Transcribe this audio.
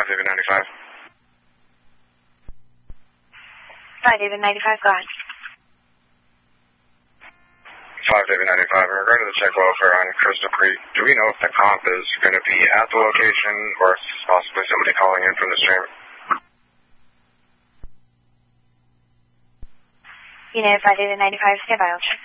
David 95. 5 David 95, go ahead. 5 David 95. In regard to the check welfare on Crystal Creek, do we know if the comp is going to be at the location or if it's possibly somebody calling in from the stream? United 5 David 95, stand by, I'll check.